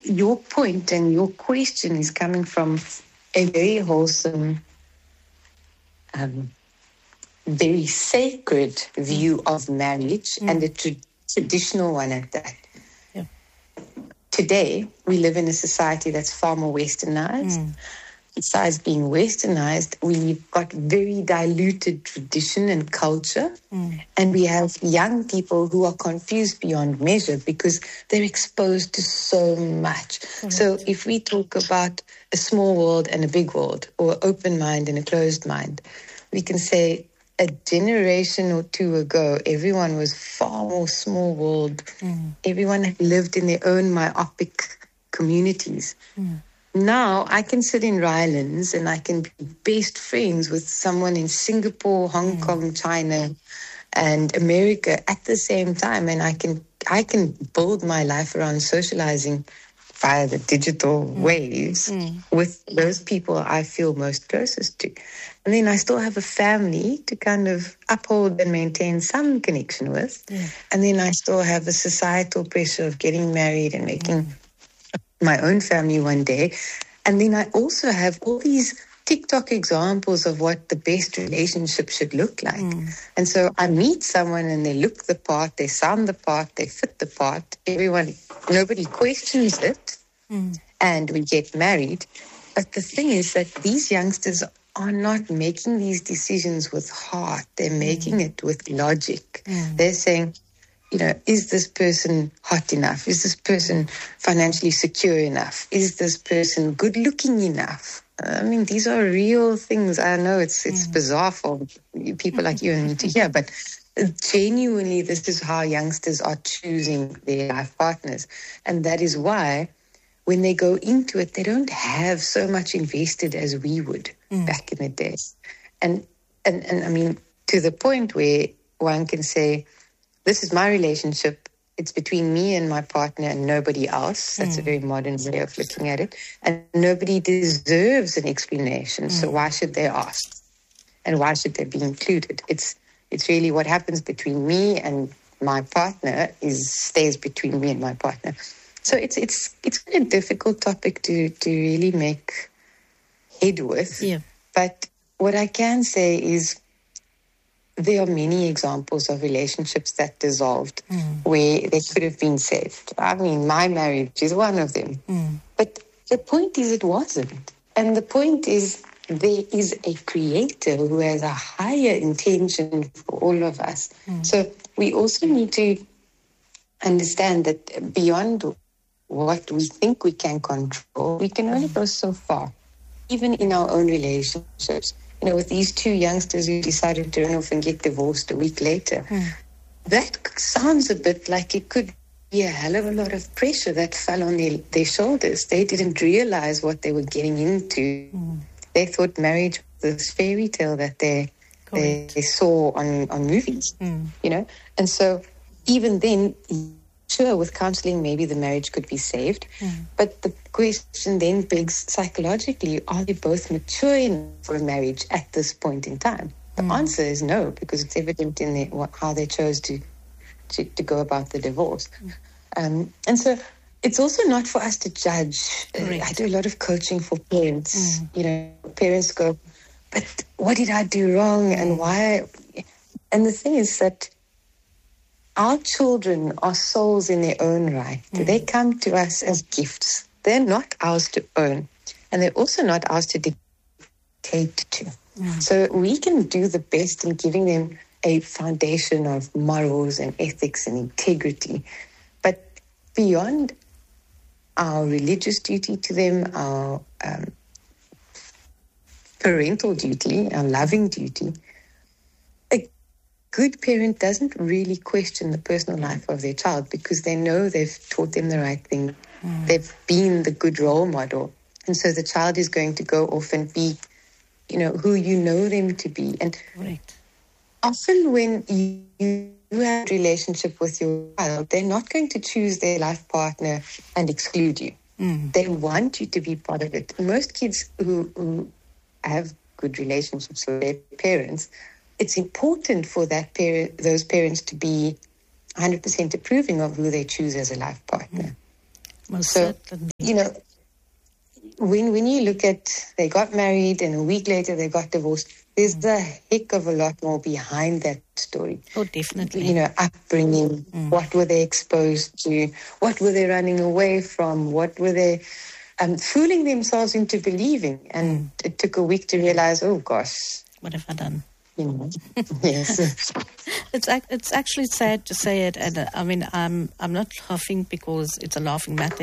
your point and your question is coming from a very wholesome, very sacred view of marriage and a traditional one at that. Yeah. Today, we live in a society that's far more westernized. Besides being westernized, we've got very diluted tradition and culture. And we have young people who are confused beyond measure because they're exposed to so much. So if we talk about a small world and a big world, or open mind and a closed mind, we can say a generation or two ago, everyone was far more small world. Everyone had lived in their own myopic communities. Now I can sit in Rylands and I can be best friends with someone in Singapore, Hong Kong, China, and America at the same time, and I can build my life around socializing via the digital waves with those people I feel most closest to. And then I still have a family to kind of uphold and maintain some connection with. And then I still have the societal pressure of getting married and making my own family one day. And then I also have all these TikTok examples of what the best relationship should look like. And so I meet someone and they look the part, they sound the part, they fit the part. Nobody questions it. And we get married. But the thing is that these youngsters are not making these decisions with heart. They're making it with logic. They're saying, is this person hot enough? Is this person financially secure enough? Is this person good looking enough? I mean, these are real things. I know it's bizarre for people like you and me to hear, but genuinely, this is how youngsters are choosing their life partners. And that is why when they go into it, they don't have so much invested as we would back in the day. And I mean, to the point where one can say, this is my relationship. It's between me and my partner and nobody else. That's a very modern way of looking at it. And nobody deserves an explanation. So why should they ask? And why should they be included? It's really what happens between me and my partner stays between me and my partner. So it's quite a difficult topic to really make head with. Yeah. But what I can say is there are many examples of relationships that dissolved where they could have been saved. I mean, my marriage is one of them. But the point is it wasn't. And the point is there is a creator who has a higher intention for all of us. So we also need to understand that beyond what we think we can control, we can only go so far, even in our own relationships. With these two youngsters who decided to run off and get divorced a week later, that sounds a bit like it could be a hell of a lot of pressure that fell on their shoulders. They didn't realize what they were getting into. They thought marriage was this fairy tale that they saw on movies, And so even then, sure, with counseling, maybe the marriage could be saved. But the question then begs psychologically, are they both mature enough for a marriage at this point in time? The answer is no, because it's evident in how they chose to go about the divorce. And so it's also not for us to judge. I do a lot of coaching for parents. Parents go, but what did I do wrong and why? And the thing is that our children are souls in their own right. They come to us as gifts. They're not ours to own. And they're also not ours to dictate to. So we can do the best in giving them a foundation of morals and ethics and integrity. But beyond our religious duty to them, our parental duty, our loving duty, good parent doesn't really question the personal life of their child because they know they've taught them the right thing. They've been the good role model. And so the child is going to go off and be, who you know them to be. And often when you have a relationship with your child, they're not going to choose their life partner and exclude you. They want you to be part of it. Most kids who have good relationships with their parents, it's important for those parents to be 100% approving of who they choose as a life partner. Most So, certainly. you know, when you look at, they got married and a week later they got divorced, there's a heck of a lot more behind that story. Oh, definitely. You know, upbringing, what were they exposed to, what were they running away from, what were they fooling themselves into believing. And it took a week to realize, oh gosh. What have I done? You know, yes. It's actually sad to say it, and I mean I'm not laughing because it's a laughing matter.